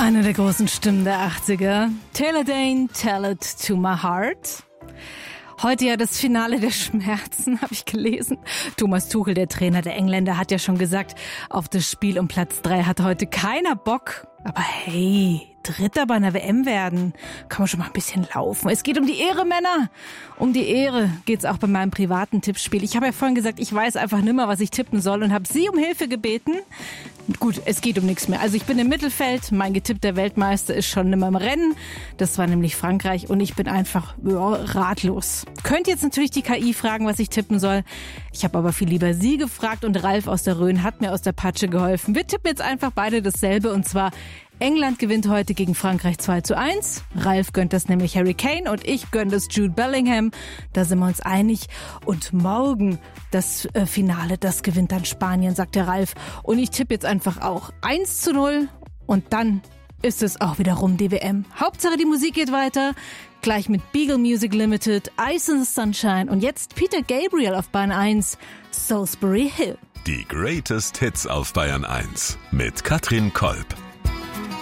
Eine der großen Stimmen der 80er. Taylor Dayne, Tell It to My Heart. Heute ja das Finale der Schmerzen, habe ich gelesen. Thomas Tuchel, der Trainer der Engländer, hat ja schon gesagt, auf das Spiel um Platz 3 hat heute keiner Bock. Aber hey, Dritter bei einer WM werden, kann man schon mal ein bisschen laufen. Es geht um die Ehre, Männer. Um die Ehre geht's auch bei meinem privaten Tippspiel. Ich habe ja vorhin gesagt, ich weiß einfach nimmer, was ich tippen soll und habe Sie um Hilfe gebeten. Gut, es geht um nichts mehr. Also ich bin im Mittelfeld, mein getippter Weltmeister ist schon nimmer im Rennen. Das war nämlich Frankreich und ich bin einfach ratlos. Könnt jetzt natürlich die KI fragen, was ich tippen soll. Ich habe aber viel lieber Sie gefragt und Ralf aus der Rhön hat mir aus der Patsche geholfen. Wir tippen jetzt einfach beide dasselbe und zwar England gewinnt heute gegen Frankreich 2:1. Ralf gönnt das nämlich Harry Kane und ich gönne das Jude Bellingham. Da sind wir uns einig. Und morgen das Finale, das gewinnt dann Spanien, sagt der Ralf. Und ich tippe jetzt einfach auch 1:0 und dann ist es auch wieder rum, die WM. Hauptsache die Musik geht weiter. Gleich mit Beagle Music Limited, Ice in the Sunshine und jetzt Peter Gabriel auf Bayern 1, Salisbury Hill. Die Greatest Hits auf Bayern 1 mit Katrin Kolb.